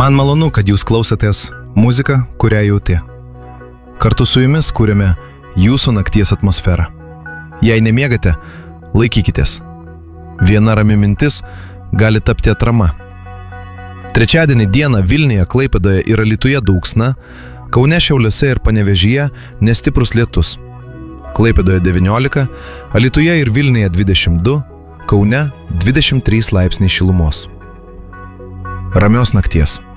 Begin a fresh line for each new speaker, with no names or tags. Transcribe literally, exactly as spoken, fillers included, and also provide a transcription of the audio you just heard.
Man malonu, kad jūs klausotės muziką, kurią jauti. Kartu su jumis kūrėme jūsų nakties atmosferą. Jei nemiegate, laikykitės. Viena rami mintis gali tapti atrama. Trečiadienį dieną Vilniuje, Klaipėdoje ir Alytuje dulksna, Kaune, Šiauliuose ir Panevėžyje nestiprus lietus. Klaipėdoje devyniolika, Alytuje ir Vilniuje dvidešimt du, Kaune dvidešimt trys laipsniai šilumos. Ramios nakties.